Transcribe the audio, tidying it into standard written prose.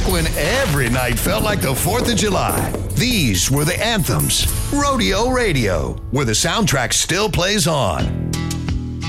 when every night felt like the 4th of July. These were the anthems. Rodeo Radio, where the soundtrack still plays on.